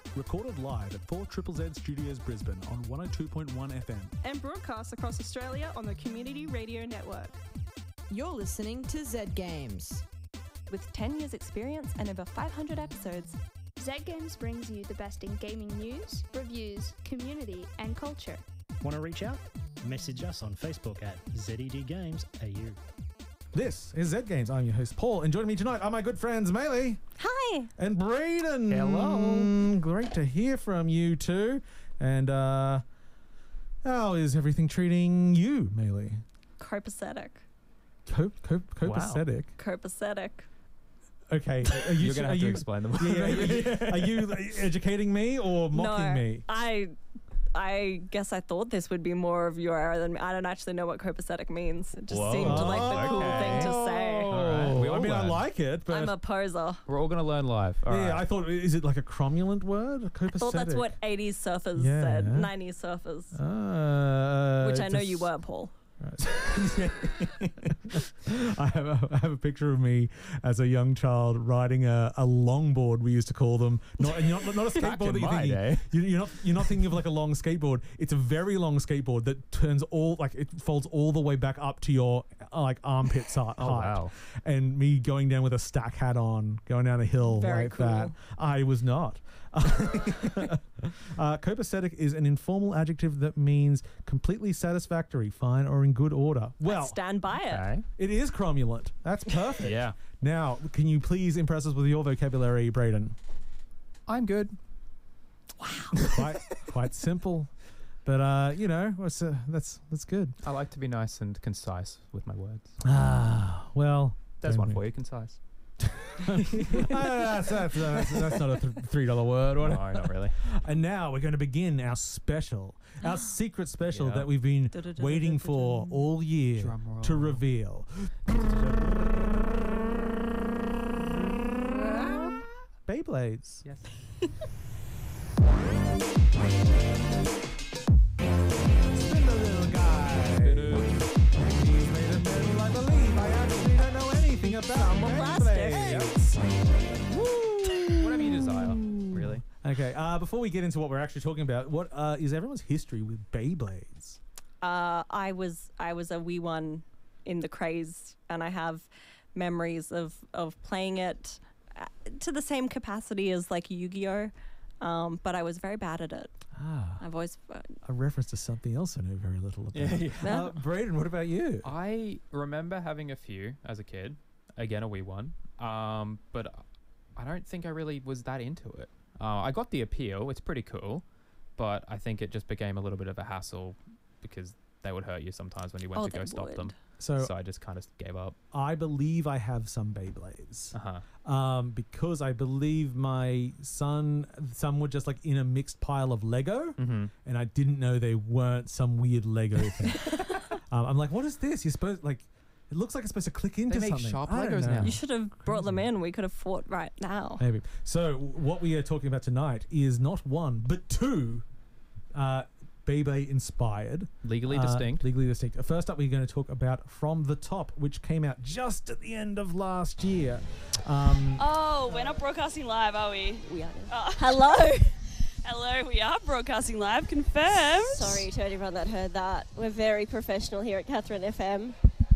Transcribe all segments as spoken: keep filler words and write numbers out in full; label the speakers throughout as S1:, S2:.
S1: Recorded live at four Z Z Z Studios Brisbane on one oh two point one F M.
S2: And broadcast across Australia on the Community Radio Network.
S3: You're listening to Z Games.
S4: With ten years experience and over five hundred episodes,
S5: Z Games brings you the best in gaming news, reviews, community and culture.
S6: Want to reach out? Message us on Facebook at Z E D Games A U.
S7: This is Z Games. I'm your host, Paul, and joining me tonight are my good friends, Maylee.
S4: Hi.
S7: And Braden.
S6: Hello.
S7: Great to hear from you two. And uh, how is everything treating you, Maylee?
S4: Copacetic.
S7: Co- co- copacetic?
S4: Copacetic.
S7: Okay. Are you,
S8: You're going to have
S7: are
S8: to
S7: you,
S8: explain them.
S7: yeah, yeah, are you educating me or mocking
S4: no,
S7: me?
S4: I I guess I thought this would be more of your era than me. I don't actually know what copacetic means. It just
S8: Whoa.
S4: seemed like the cool
S8: Okay.
S4: thing to say.
S8: All right. We
S7: I
S8: all
S7: mean, I
S8: learn.
S7: like it, but
S4: I'm a poser.
S8: We're all going to learn live. All
S7: yeah,
S8: right.
S7: I thought, is it like a cromulent word? Copacetic.
S4: I thought that's what eighties surfers
S7: Yeah.
S4: said, nineties surfers.
S7: Uh,
S4: which I know
S7: just-
S4: you were, Paul.
S7: Right. I have a, I have a picture of me as a young child riding a, a longboard. We used to call them not and not, not a
S8: Back
S7: skateboard
S8: in
S7: that you're
S8: my
S7: thinking.
S8: day.
S7: You, you're not you're not thinking of like a long skateboard. It's a very long skateboard that turns all like it folds all the way back up to your uh, like armpit si- height.
S8: Oh, wow.
S7: And me going down with a stack hat on, going down a hill
S4: Very
S7: like
S4: cool.
S7: that. I was not. uh, copacetic is an informal adjective that means completely satisfactory, fine, or in good order. Well,
S4: I stand by it.
S8: Okay.
S7: it is cromulent. That's perfect.
S8: Yeah.
S7: Now, can you please impress us with your vocabulary, Braden?
S8: I'm good.
S7: Quite, quite simple, but uh, you know, what's, uh, that's that's good.
S8: I like to be nice and concise with my words.
S7: Ah, well,
S8: There's
S7: don't
S8: one
S7: we?
S8: for you, concise.
S7: Ah, that's, that's, that's, that's not a th- three dollar word. What?
S8: No, not really.
S7: And now we're going to begin our special, our secret special
S8: Yeah.
S7: that we've been waiting for all year
S8: Drum roll.
S7: to reveal. Beyblades.
S8: Yes.
S7: Spin the little guy. He's made of metal, I believe. I actually don't know anything about
S4: Some are plastic.
S7: Beyblades. Woo.
S8: Whatever you desire, really.
S7: Okay, uh, before we get into what we're actually talking about, what uh, is everyone's history with Beyblades?
S4: Uh, I was I was a wee one in the craze, and I have memories of, of playing it uh, to the same capacity as like Yu-Gi-Oh, um, but I was very bad at it.
S7: Ah,
S4: I've always uh,
S7: a reference to something else I know very little about.
S8: Yeah, yeah.
S7: Uh, Braden, what about you?
S8: I remember having a few as a kid. Again, a wee one. Um, but I don't think I really was that into it. Uh, I got the appeal. It's pretty cool. But I think it just became a little bit of a hassle because they would hurt you sometimes when you went
S4: oh,
S8: to go
S4: they
S8: stop
S4: would.
S8: them.
S7: So,
S8: So I just kind of gave up.
S7: I believe I have some Beyblades.
S8: Uh-huh.
S7: Um, because I believe my son, some were just like in a mixed pile of Lego,
S8: Mm-hmm.
S7: and I didn't know they weren't some weird Lego thing. um, I'm like, what is this? You're supposed like, it looks like it's supposed to click into
S8: make
S7: something.
S8: sharp
S7: I don't
S8: Legos
S7: know.
S8: now.
S4: You should have brought them in. We could have fought right now.
S7: Maybe. So what we are talking about tonight is not one but two uh, Beyblade inspired.
S8: Legally
S7: uh,
S8: distinct.
S7: Legally distinct. First up, we're going to talk about From the Top, which came out just at the end of last year. Um,
S9: Oh, we're not broadcasting live, are we?
S4: We are.
S9: Oh.
S4: Hello.
S9: Hello, we are broadcasting live, confirmed.
S10: Sorry to anyone that heard that. We're very professional here at Catherine F M.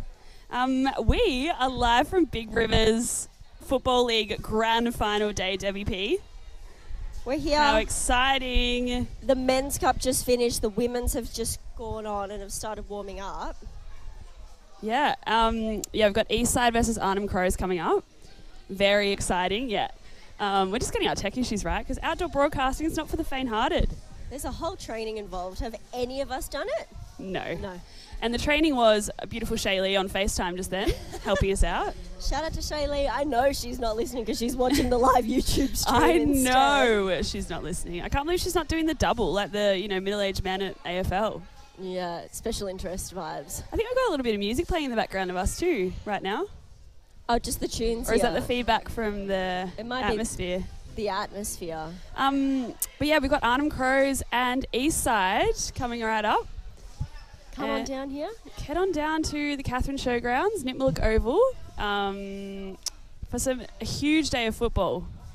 S9: Um, we are live from Big Rivers Football League Grand Final Day, Debbie P.
S10: We're here.
S9: How exciting.
S10: The men's cup just finished. The women's have just gone on and have started warming up.
S9: Yeah, um, yeah, we've got Eastside versus Arnhem Crows coming up. Very exciting, yeah. Um, we're just getting our tech issues right because outdoor broadcasting is not for the faint-hearted.
S10: There's a whole training involved. Have any of us done it?
S9: No.
S10: No.
S9: And the training was a beautiful Shaylee on FaceTime just then, helping us out.
S10: Shout out to Shaylee. I know she's not listening because she's watching the live YouTube stream
S9: I
S10: instead.
S9: know she's not listening. I can't believe she's not doing the double like the, you know, middle-aged man at A F L.
S10: Yeah, special interest vibes.
S9: I think I've got a little bit of music playing in the background of us too right now.
S10: Oh, just the tunes.
S9: Or is
S10: here.
S9: that the feedback from the
S10: It might
S9: atmosphere?
S10: be the atmosphere.
S9: Um, but yeah, we've got Arnhem Crows and Eastside coming right up.
S10: Come
S9: Uh,
S10: on down here.
S9: Head on down to the Catherine Showgrounds, Nipmuc Oval, um, for some a huge day of football.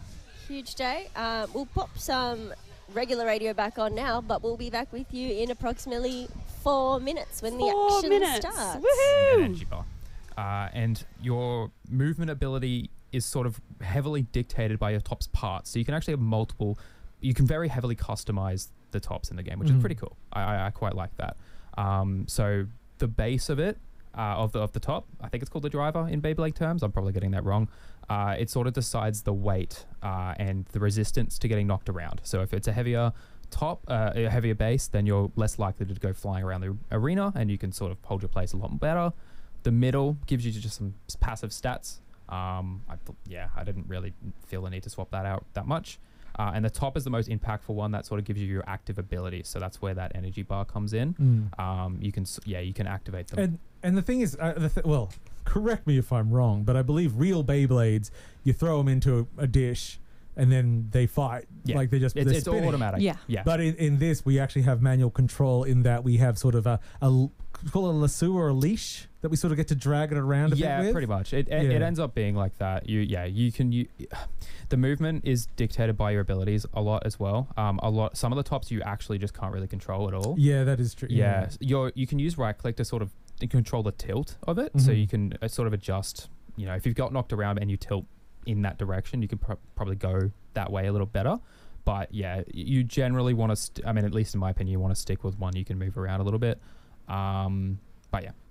S10: Huge day. Uh, we'll pop some regular radio back on now, but we'll be back with you in approximately four minutes when
S9: Four
S10: the action
S9: minutes.
S10: starts.
S8: An
S9: Woohoo!
S8: energy bar. Uh, and your movement ability is sort of heavily dictated by your top's parts. So you can actually have multiple, you can very heavily customize the tops in the game, which
S7: Mhm.
S8: is pretty cool. I, I, I quite like that. Um, so the base of it, uh, of the of the top, I think it's called the driver in Beyblade terms. I'm probably getting that wrong. Uh, it sort of decides the weight uh, and the resistance to getting knocked around. So if it's a heavier top, uh, a heavier base, then you're less likely to go flying around the arena, and you can sort of hold your place a lot better. The middle gives you just some s- passive stats. Um, I th- yeah, I didn't really feel the need to swap that out that much. Uh, and the top is the most impactful one. That sort of gives you your active abilities. So that's where that energy bar comes in.
S7: Mm.
S8: Um, you can, s- yeah, you can activate them.
S7: And and the thing is, uh, the th- well, correct me if I'm wrong, but I believe real Beyblades, you throw them into a, a dish, and then they fight.
S8: Yeah.
S7: Like they just
S8: it's
S7: they're
S8: it's all
S7: spinning.
S8: automatic.
S4: Yeah.
S8: yeah.
S7: But in, in this, we actually have manual control in that we have sort of a, a l- call it a lasso or a leash that we sort of get to drag it around a
S8: yeah,
S7: bit with.
S8: pretty much. It, it it
S7: Yeah.
S8: ends up being like that. You yeah, you can you. The movement is dictated by your abilities a lot as well. Um, a lot. Some of the tops you actually just can't really control at all.
S7: Yeah, that is true.
S8: Yeah, s- you're you can use right click to sort of control the tilt of it, so
S7: Mhm.
S8: you can uh, sort of adjust. You know, if you've got knocked around and you tilt in that direction, you can pro- probably go that way a little better. But yeah, y- you generally want to. St- I mean, at least in my opinion, you want to stick with one you can move around a little bit. Um, but yeah.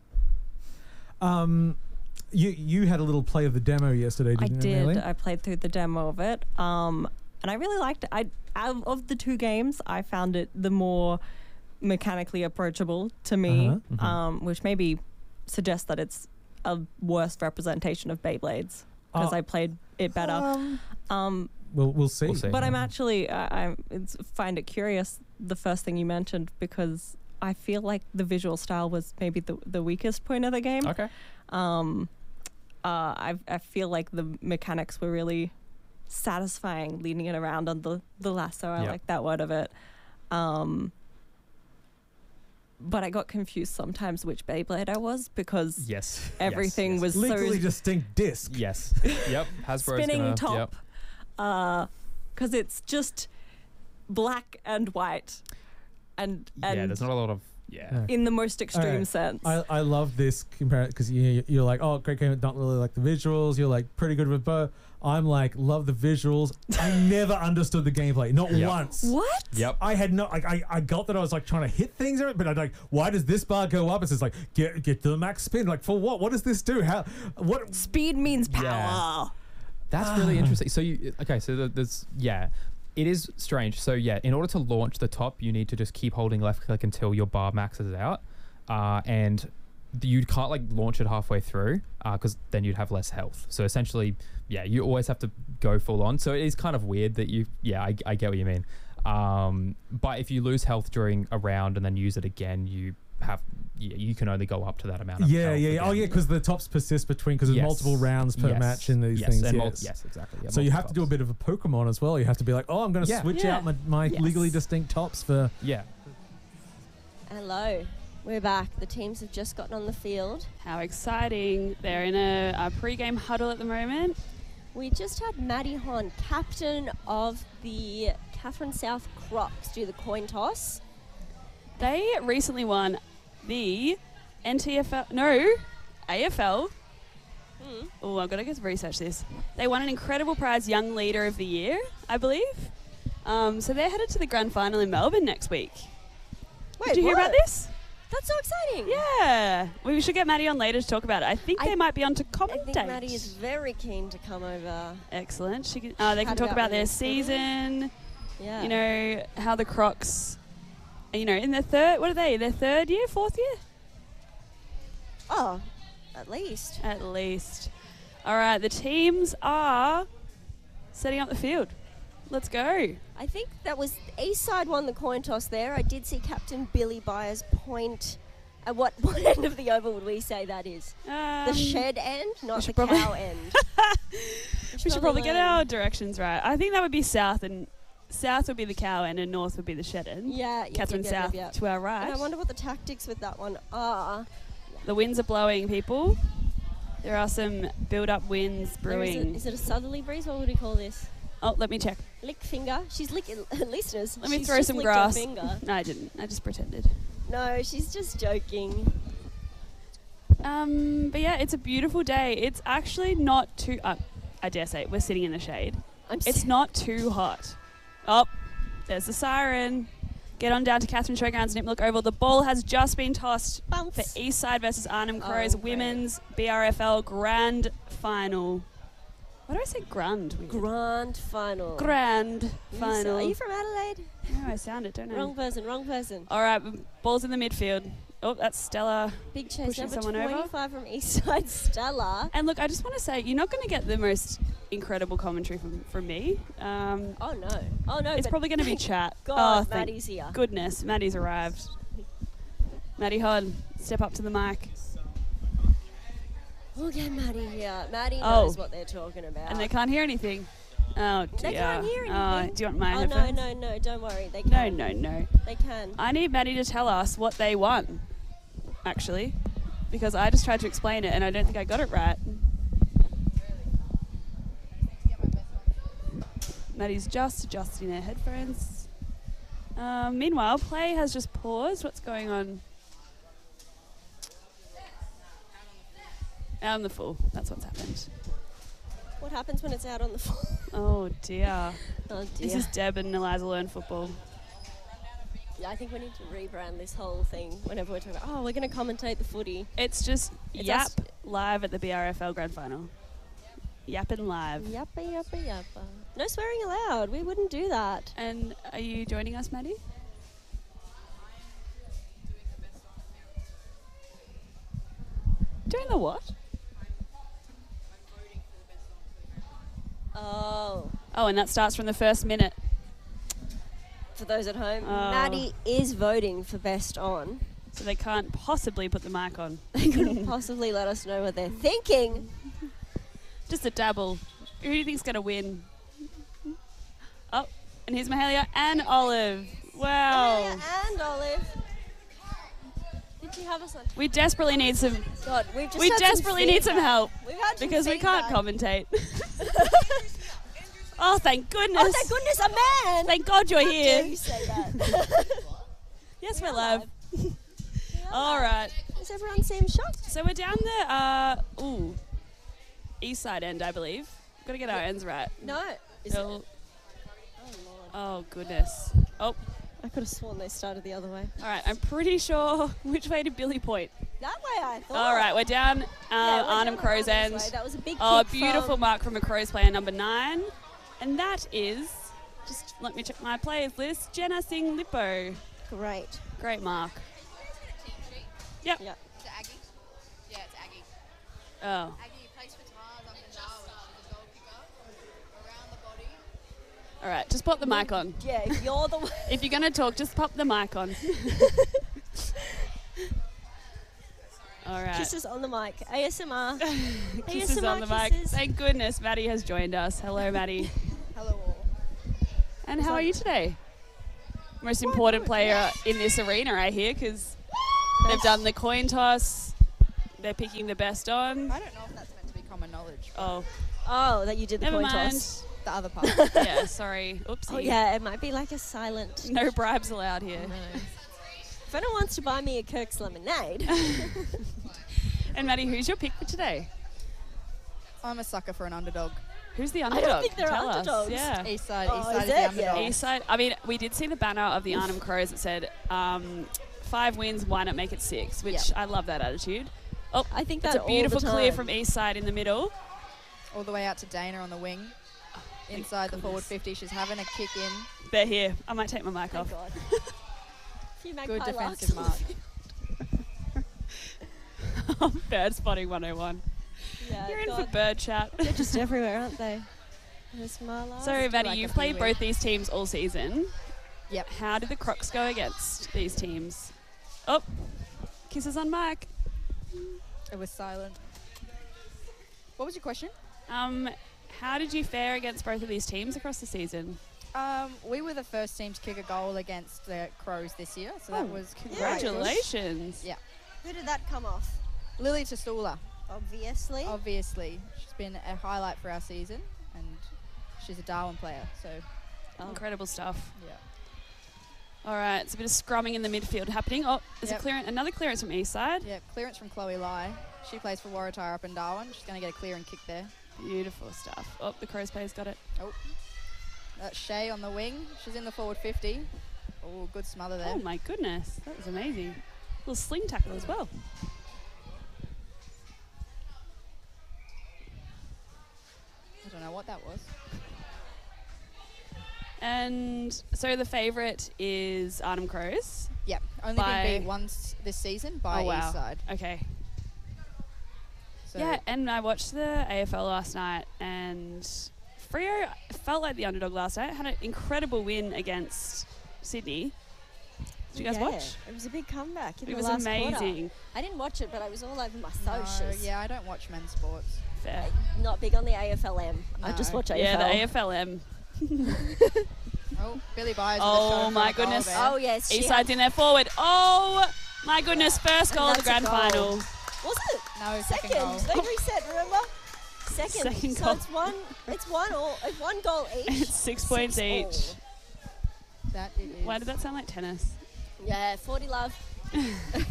S7: Um, you you had a little play of the demo yesterday,
S4: I
S7: didn't you,
S4: did.
S7: Amelia?
S4: I played through the demo of it, um, and I really liked it. I out of the two games, I found it the more mechanically approachable to me,
S7: Uh-huh.
S8: Mhm.
S4: um, which maybe suggests that it's a worse representation of Beyblades because
S7: Oh.
S4: I played it better.
S7: Um,
S4: Um,
S7: we'll we'll see.
S8: We'll see.
S4: but I'm
S7: Yeah.
S4: actually I, I it's, find it curious the first thing you mentioned because I feel like the visual style was maybe the the weakest point of the game.
S8: Okay.
S4: Um, uh, I I feel like the mechanics were really satisfying, leading it around on the the lasso. I
S8: Yep.
S4: like that word of it. Um, but I got confused sometimes which Beyblade I was because
S8: Yes.
S4: everything
S8: yes,
S4: was
S7: Legally
S4: so
S7: distinct disc.
S8: Yes. yep. Hasbro's
S4: spinning
S8: gonna,
S4: top.
S8: Yep.
S4: Because it's just black and white, and and
S8: Yeah. There's not a lot of yeah.
S7: Yeah.
S4: in the most extreme
S7: Alright.
S4: sense.
S7: I, I love this comparison because you, you're like, oh, great game, don't really like the visuals. You're like, pretty good with both. I'm like, love the visuals. I never understood the gameplay, not
S8: Yep.
S7: once.
S4: what?
S8: Yep.
S7: I had no, like, I, I got that I was like trying to hit things, but I like, why does this bar go up? It's just like, get get to the max spin. Like, for what? What does this do? How? What?
S4: Speed means power.
S8: Yeah. That's really interesting. So you okay? So the- there's yeah, it is strange. So yeah, in order to launch the top, you need to just keep holding left click until your bar maxes out, uh, and you can't like launch it halfway through because then you'd have less health. So essentially, yeah, you always have to go full on. So it is kind of weird that you yeah, I, I get what you mean. Um, but if you lose health during a round and then use it again, you have yeah, you can only go up to that amount of
S7: Yeah,
S8: health
S7: yeah, yeah. Oh,
S8: again.
S7: yeah, because the tops persist between because there's
S8: Yes.
S7: multiple rounds per
S8: Yes.
S7: match in these
S8: yes.
S7: things.
S8: And
S7: yes.
S8: mul- yes, exactly. Yeah,
S7: So you have to do a
S8: multi-tops.
S7: bit of a Pokemon as well. You have to be like, oh, I'm going to
S8: Yeah.
S7: switch
S9: Yeah.
S7: out my, my
S4: Yes.
S7: legally distinct tops for.
S8: Yeah.
S10: Hello, we're back. The teams have just gotten on the field.
S9: How exciting. They're in a, a pre-game huddle at the moment.
S10: We just had Maddie Hon, captain of the Catherine South Crocs, do the coin toss.
S9: They recently won the N T F L, no, A F L.
S10: Hmm.
S9: Oh, I've got to go research this. They won an incredible prize, Young Leader of the Year, I believe. Um, so they're headed to the grand final in Melbourne next week.
S10: Wait,
S9: Did you hear
S10: what?
S9: about this?
S10: That's so exciting.
S9: Yeah. We should get Maddie on later to talk about it. I think
S10: I-
S9: they might be on to
S10: I
S9: commentate.
S10: think Maddie is very keen to come over.
S9: Excellent. She can, uh, they can
S10: Chat
S9: talk
S10: about
S9: about their
S10: women's footy.
S9: season,
S10: Yeah.
S9: you know, how the Crocs, you know, in their third, what are they, their third year, fourth year?
S10: Oh, at least.
S9: At least. All right, the teams are setting up the field. Let's go.
S10: I think that was East Side won the coin toss there. I did see Captain Billy Byers point. At what, what end of the oval would we say that is?
S9: Um,
S10: The shed end, not the
S9: should probably-
S10: cow end.
S9: We should probably get
S10: learn.
S9: our directions right. I think that would be south, and south would be the cow end, and north would be the shed end.
S10: Yeah, yeah,
S9: Catherine
S10: yeah, yeah,
S9: South
S10: yeah.
S9: to our
S10: And
S9: right.
S10: I wonder what the tactics with that one are.
S9: The winds are blowing, people. There are some build-up winds
S10: There is,
S9: brewing.
S10: a, is it a southerly breeze? What would we call this?
S9: Oh, let me check.
S10: Lick finger. She's licking listeners.
S9: Let me
S10: she's
S9: throw
S10: just
S9: some
S10: licked
S9: grass.
S10: Her finger.
S9: No, I didn't. I just pretended.
S10: No, she's just joking.
S9: Um, but yeah, it's a beautiful day. It's actually not too. Uh, I dare say we're sitting in the shade.
S10: I'm
S9: It's not too hot. Oh, there's the siren. Get on down to Catherine Showgrounds, Nipmuc Oval. The ball has just been tossed
S10: Bounce.
S9: for Eastside versus Arnhem Crows
S10: Oh, great.
S9: Women's B R F L Grand Final. Why do I say grand? weird?
S10: Grand final.
S9: Grand
S10: You s-
S9: final.
S10: Are you from Adelaide?
S9: No, I sound it, don't I?
S10: Wrong person, wrong person.
S9: All right, b- ball's in the midfield. Oh, that's Stella.
S10: Big chase
S9: Pushing
S10: number
S9: someone over.
S10: twenty-five from Eastside Stella.
S9: And look, I just want to say, you're not going to get the most incredible commentary from, from me. Um,
S10: Oh no. Oh no.
S9: it's
S10: but
S9: probably going to be
S10: thank
S9: chat.
S10: God,
S9: oh, thank
S10: Maddie's here.
S9: goodness, Maddie's arrived. Maddie Hod, step up to the mic.
S10: We'll get Maddie here. Maddie
S9: Oh.
S10: knows what they're talking about.
S9: And they can't hear anything. Oh, dear.
S10: They can't hear
S9: Oh,
S10: anything.
S9: do you want my
S10: Oh no,
S9: headphones?
S10: no, no! Don't worry. They
S9: No,
S10: can.
S9: no, no.
S10: They can.
S9: I need Maddie to tell us what they won, actually, because I just tried to explain it and I don't think I got it right. Maddie's just adjusting her headphones. Um, meanwhile, play has just paused. What's going on? Out on the full. That's what's happened.
S10: What happens when it's out on the floor?
S9: Oh dear.
S10: Oh dear.
S9: This is Deb and Eliza Learn Football.
S10: Yeah, I think we need to rebrand this whole thing whenever we're talking about, oh, we're going to commentate the footy.
S9: It's just
S10: It's
S9: Yap
S10: us-
S9: live at the B R F L Grand Final. Yapping live.
S10: Yappa, yappa, yappa. No swearing allowed. We wouldn't do that.
S9: And are you joining us, Maddie? Doing the what?
S10: Oh.
S9: Oh, and that starts from the first minute.
S10: For those at home,
S9: Oh.
S10: Maddie is voting for best on.
S9: So they can't possibly put the mic on.
S10: They couldn't possibly let us know what they're thinking.
S9: Just a dabble. Who do you think's going to win? Oh, and here's Mahalia and Olive. Wow.
S10: Amelia and Olive. Did you have us on?
S9: We desperately need some.
S10: God, we've just
S9: We
S10: had some
S9: desperately need some
S10: feedback.
S9: help
S10: We've had some
S9: because we can't
S10: feedback.
S9: commentate. Oh, thank goodness.
S10: Oh, thank goodness, a man!
S9: Thank God you're
S10: How
S9: here.
S10: dare you say that?
S9: Yes,
S10: We
S9: my
S10: are
S9: love.
S10: live.
S9: All right.
S10: Does everyone seem shocked?
S9: So we're down the uh, ooh, east side end, I believe. Got to get our ends right.
S10: No. Is
S9: So-
S10: it? Oh, Lord.
S9: oh goodness. Oh,
S10: I could have sworn they started the other way.
S9: all right. I'm pretty sure. Which way did Billy point?
S10: That way, I thought.
S9: All right, we're down uh,
S10: Yeah, we're
S9: Arnhem
S10: down
S9: Crows
S10: Arnhem's
S9: end.
S10: way. That was a big
S9: Oh,
S10: kick
S9: beautiful
S10: from-
S9: mark from a Crows player, number nine. And that is, just let me check my players list, Jenna Singh Lippo.
S10: Great.
S9: Great mark. Yep.
S10: Yep.
S11: Is it Aggie? Yeah, it's Aggie.
S9: Oh.
S11: Aggie plays for Tars up in Darwin. She's a goal kicker. Around the body.
S9: All right, just pop the mic on.
S10: Yeah, if you're the one.
S9: If you're going to talk, just pop the mic on. All right.
S10: Kisses on the mic. A S M R.
S9: Kisses
S10: A S M R
S9: on the mic.
S10: kisses.
S9: Thank goodness Maddie has joined us. Hello, Maddie.
S11: Hello all.
S9: And how are you today? Most important player in this arena, I hear, because they've done the coin toss. They're picking the best on.
S11: I don't know if that's meant to be common knowledge.
S9: Oh,
S10: Oh, that you did the
S9: never
S10: coin
S9: mind.
S10: toss.
S11: The other part.
S9: Yeah, sorry. Oopsie.
S10: Oh, yeah, it might be like a silent.
S9: No bribes allowed here.
S10: If anyone wants to buy me a Kirk's lemonade.
S9: And Maddie, who's your pick for today?
S11: I'm a sucker for an underdog.
S9: Who's the
S10: don't
S9: underdog?
S10: think there are
S9: Tell us.
S10: underdogs.
S9: Yeah.
S11: East side,
S10: Oh,
S11: east side
S10: is
S11: is,
S10: it?
S11: the underdog.
S10: Yeah.
S9: East side. I mean, we did see the banner of the Arnhem Crows that said um, five wins, why not make it six? Which
S10: Yep.
S9: I love that attitude. Oh,
S10: I think
S9: that's
S10: that
S9: a
S10: all the
S9: beautiful clear
S10: time.
S9: from East side in the middle.
S11: All the way out to Dana on the wing.
S9: Thank
S11: Inside the forward
S9: goodness.
S11: fifty. She's having a kick in.
S9: They're here. I might take my mic
S10: Thank
S9: off.
S10: God. Few
S11: Good
S10: magpie
S11: defensive
S10: larks.
S11: mark.
S9: Bird spotting one oh one.
S10: Yeah,
S9: You're in
S10: God.
S9: for bird chat.
S10: They're just everywhere, aren't they? There's Marla.
S9: So,
S11: Still
S9: Maddie,
S11: like
S9: you've
S11: a
S9: played
S11: peewee.
S9: both these teams all season.
S11: Yep.
S9: How did the Crocs go against these teams? Oh, kisses on mic.
S11: It was silent. What was your question?
S9: Um, how did you fare against both of these teams across the season?
S11: Um, we were the first team to kick a goal against the Crows this year, so that
S9: Oh,
S11: was
S9: Congratulations.
S11: Yeah.
S10: Who did that come off?
S11: Lily Tasula,
S10: Obviously.
S11: obviously. She's been a highlight for our season, and
S12: She's a Darwin player, so
S9: Incredible stuff.
S12: yeah.
S9: All right, it's a bit of scrumming in the midfield happening. Oh, there's
S12: Yep.
S9: a clearance, another clearance from East Side.
S12: Yeah, clearance from Chloe Lai. She plays for Waratah up in Darwin. She's going to get a clear and kick there.
S9: Beautiful stuff. Oh, the Crows player's got it.
S12: Oh, that's Shay on the wing. She's in the forward fifty. Oh, good smother there.
S9: Oh my goodness, that was amazing. Little sling tackle as well.
S12: I don't know what that was.
S9: And so the favourite is Arnhem Crows.
S12: Yep, only
S9: By-
S12: been beat once this season by
S9: Oh, wow.
S12: East Side.
S9: Okay.
S12: So
S9: Yeah, and I watched the A F L last night, and Freo felt like the underdog last night. Had an incredible win against Sydney. Did you guys
S10: Yeah,
S9: watch?
S10: It was a big comeback in
S9: It
S10: the
S9: was
S10: last quarter.
S9: amazing.
S10: I didn't watch it, but I was all over my
S12: No,
S10: socials.
S12: yeah, I don't watch men's sports.
S9: Fair.
S10: Not big on the A F L M. I just
S12: No.
S10: watch A F L.
S9: Yeah, the A F L M.
S12: Oh, Billy Byers.
S9: Oh my goodness.
S10: Oh, yes. she
S9: East Side's in there forward. Oh my goodness, first goal of the
S10: that's a
S9: grand
S10: goal.
S9: final.
S10: Was it?
S12: No,
S10: Second.
S12: second goal.
S10: They reset, remember? Second.
S9: Second
S10: so
S9: goal.
S10: it's one it's one all it's one goal each.
S9: It's six points
S10: all.
S9: each.
S12: That it is.
S9: Why did that sound like tennis?
S10: Yeah, forty love.
S12: Yeah,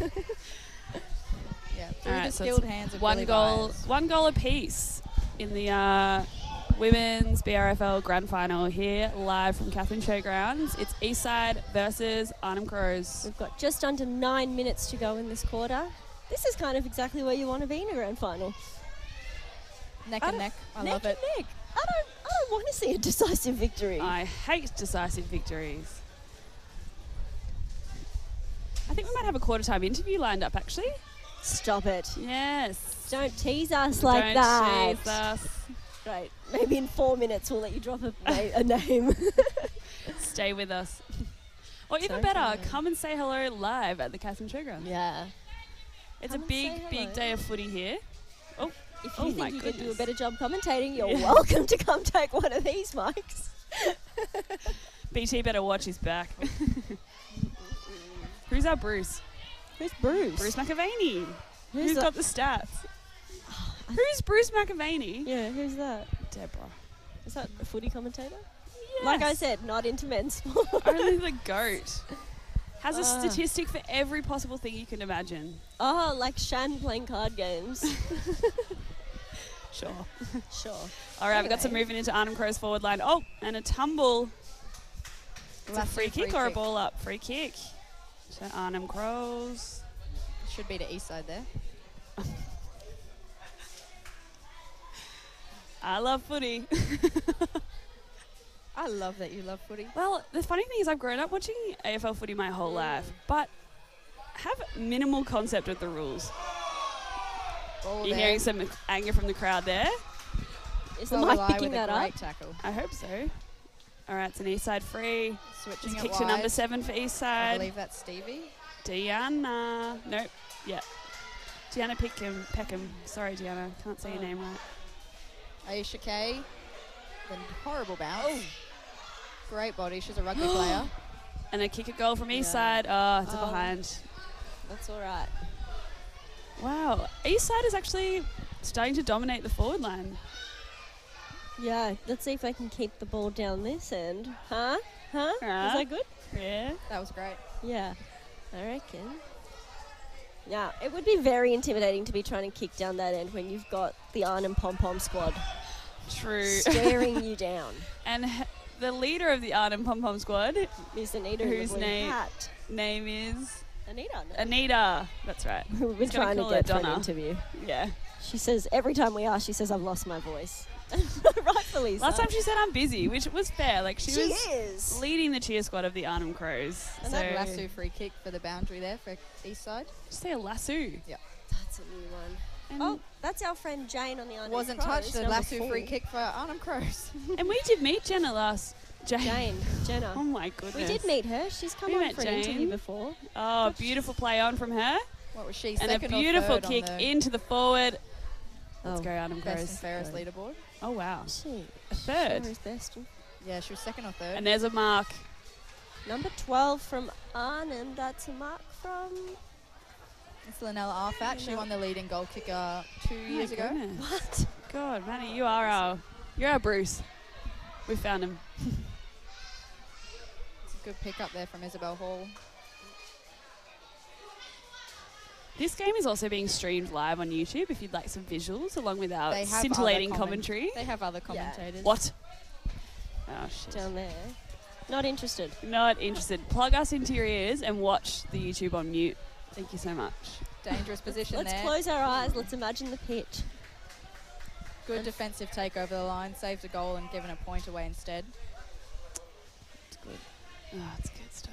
S12: through
S9: All right,
S12: the
S9: so
S12: skilled
S9: it's
S12: hands of
S9: one
S12: Billy
S9: goal,
S12: Byers.
S9: one goal apiece in the uh, women's B R F L grand final here live from Catherine Showgrounds. It's Eastside versus Arnhem Crows.
S10: We've got just under nine minutes to go in this quarter. This is kind of exactly where you want to be in a grand final.
S12: Neck
S10: I
S12: and
S10: don't-
S12: neck. I
S10: neck
S12: love it.
S10: and neck. I don't I don't want to see a decisive victory.
S9: I hate decisive victories. I think we might have a quarter time interview lined up actually.
S10: Stop it.
S9: Yes.
S10: Don't tease us like
S9: Don't
S10: that.
S9: tease us.
S10: Right. Maybe in four minutes we'll let you drop a, na- a name.
S9: Stay with us. Or even
S10: Don't
S9: better,
S10: do it.
S9: come and say hello live at the Catherine Showgrounds.
S10: Yeah.
S9: It's
S10: Come
S9: a
S10: and
S9: big,
S10: say
S9: big
S10: hello.
S9: day of footy here. Oh,
S10: If you
S9: Oh my
S10: think you could do a
S9: goodness.
S10: better job commentating, you're welcome to come take one of these mics.
S9: B T better watch his back. Who's our Bruce?
S10: Who's Bruce?
S9: Bruce McAvaney.
S10: Who's
S9: Who's
S10: that?
S9: got the stats? Who's Bruce McAvaney?
S10: Yeah, who's that?
S9: Deborah.
S10: Is that a footy commentator? Like I said, not into men's sport.
S9: Only the GOAT. Has a
S10: Ah.
S9: statistic for every possible thing you can imagine.
S10: Oh, like Shan playing card games.
S9: Sure.
S10: Sure.
S9: All right, we've got some
S10: Anyway.
S9: movement into Arnhem Crow's forward line. Oh, and a tumble. It's a
S12: Lasso
S9: free kick
S12: free
S9: or a
S12: kick.
S9: ball up? Free kick. So Arnhem Crows.
S12: Should be to East Side there.
S9: I love footy.
S12: I love that you love footy.
S9: Well, the funny thing is I've grown up watching A F L footy my whole life, but have minimal concept of the rules.
S12: Ball
S9: You're
S12: there.
S9: hearing some anger from the crowd there.
S10: Is the
S12: Chloe
S10: mic
S12: Lai
S10: picking
S12: with a
S10: that
S12: great
S10: up?
S12: tackle.
S9: I hope so. All right, it's an East Side free.
S12: Switching
S9: It's
S12: it
S9: kick to number
S12: wide.
S9: seven for East
S12: I
S9: Side.
S12: believe that's Stevie.
S9: Deanna. Nope. Yeah. Deanna Peckham. Peckham. Sorry, Deanna. Can't say your
S12: Oh.
S9: name right.
S12: Aisha Kay. Then horrible bounce. Great body. She's a rugby player.
S9: And a kick a goal from East
S10: Yeah.
S9: Side. Oh, it's a
S10: Oh.
S9: behind.
S10: That's all right.
S9: Wow. East Side is actually starting to dominate the forward line.
S10: Yeah, let's see if I can keep the ball down this end. Huh? Huh?
S9: Huh?
S10: Is that good?
S9: Yeah.
S12: That was great.
S10: Yeah, I reckon. Yeah, it would be very intimidating to be trying to kick down that end when you've got the Arnhem Pom Pom squad
S9: True.
S10: staring you down.
S9: And h- the leader of the Arnhem Pom Pom squad,
S10: Is Anita in the
S9: whose
S10: blue
S9: name
S10: hat?
S9: name is
S10: Anita. No.
S9: Anita. That's right.
S10: We've been
S9: He's gonna
S10: trying to
S9: call
S10: get
S9: her
S10: for an
S9: Donna.
S10: interview.
S9: Yeah.
S10: She says every time we ask, she says I've lost my voice. Rightfully so.
S9: Last time she said I'm busy, which was fair. Like she,
S10: She
S9: was
S10: is.
S9: leading the cheer squad of the Arnhem Crows.
S12: And
S9: so
S12: that lasso free kick for the boundary there for East Side.
S9: Just say a lasso.
S10: That's a new one.
S9: And,
S10: Oh, that's our friend Jane on the Arnhem
S12: Wasn't
S10: Crows,
S12: touched. The
S10: number
S12: lasso
S10: four.
S12: free kick for Arnhem Crows.
S9: and we did meet Jenna last. Jane.
S10: Jane, Jenna.
S9: Oh my goodness.
S10: We did meet her. She's come
S9: We
S10: on
S9: met
S10: for an
S9: Jane.
S10: interview before.
S9: Oh, beautiful play on from her.
S12: What was she?
S9: And a
S12: Second or
S9: beautiful
S12: third on
S9: kick
S12: the
S9: into the forward. Let's
S10: Oh,
S9: go, Arnhem
S12: Best
S9: Crows.
S12: and fairest
S10: Good.
S12: leaderboard.
S9: Oh, wow.
S10: She,
S9: A third.
S10: Sure is best.
S12: Yeah, she was second or third.
S9: And there's a mark.
S10: Number twelve from Arnhem. That's a mark from.
S12: It's Lynella Arfat. She won the leading goal kicker two
S9: Oh my
S12: years ago.
S9: goodness.
S10: What?
S9: God, Manny, you are our, you're our Bruce. We found him.
S12: It's a good pick up there from Isabel Hall.
S9: This game is also being streamed live on YouTube if you'd like some visuals along with our
S12: They have
S9: scintillating
S12: other comment-
S9: commentary.
S12: They have other commentators.
S9: What? Oh, shit.
S10: Down there. Not interested.
S9: Not interested. Plug us into your ears and watch the YouTube on mute. Thank you so much.
S12: Dangerous position
S10: Let's
S12: there.
S10: close our eyes. Let's imagine the pitch.
S12: Good defensive take over the line. Saved a goal and given a point away instead.
S9: It's good. Oh, it's good stuff.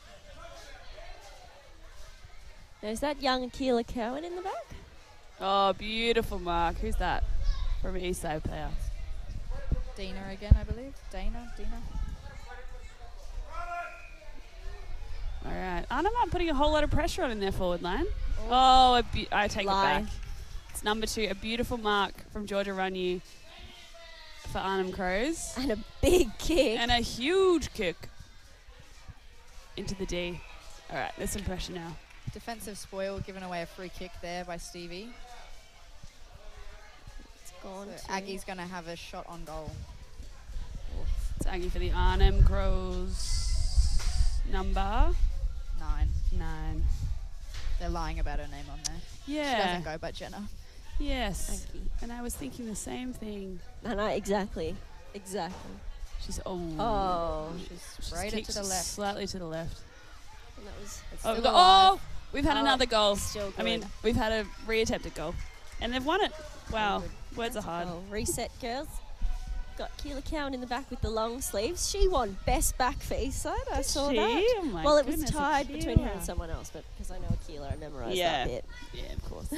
S10: There's that young Keela Cowan in the back.
S9: Oh, beautiful mark. Who's that? From Eastside player.
S12: Dina again, I believe. Dana, Dina.
S9: All right. Arnhem aren't putting a whole lot of pressure on in their forward line. Oh, a be- I take
S10: Lie.
S9: it back. It's number two. A beautiful mark from Georgia Runyu for Arnhem Crows.
S10: And a big kick.
S9: And a huge kick into the D. All right. There's some pressure now.
S12: Defensive spoil, giving away a free kick there by Stevie.
S10: It's gone.
S12: So
S10: to-
S12: Aggie's going to have a shot on goal.
S9: It's Aggie for the Arnhem Crows. Number
S12: Nine.
S9: nine.
S12: They're lying about her name on there. She
S9: Yeah.
S12: doesn't go by Jenna.
S9: Yes. And I was thinking the same thing.
S10: I know, exactly. Exactly.
S9: She's oh.
S10: Oh.
S12: She's
S9: She's
S12: sprayed it
S9: kicked
S12: to the left.
S9: Slightly to the left.
S10: And that was
S12: It's
S9: Oh, we've
S12: still
S9: got,
S12: alive.
S9: oh, we've had
S10: Oh,
S9: another goal.
S10: still
S9: I mean,
S10: good.
S9: we've had a re-attempted goal. And they've won it. Wow. Words are hard.
S10: Oh, reset, girls. Got Keela Cowan in the back with the long sleeves. She won best back for Eastside. I
S9: Did
S10: saw
S9: she?
S10: that.
S9: Oh my
S10: well, it was
S9: goodness,
S10: tied between her and
S9: Akila.
S10: someone else, but because I know Keela, I memorised
S9: Yeah.
S10: that bit.
S9: Yeah, of course.